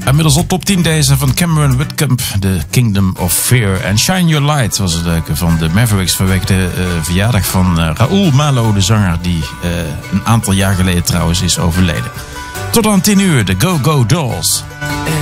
Inmiddels al top 10 deze van Cameron Whitcomb, The Kingdom of Fear. En Shine Your Light was het leuke van de Mavericks vanwege de verjaardag van Raoul Malo, de zanger, die een aantal jaar geleden trouwens is overleden. Tot aan 10 uur, de Go Go Dolls.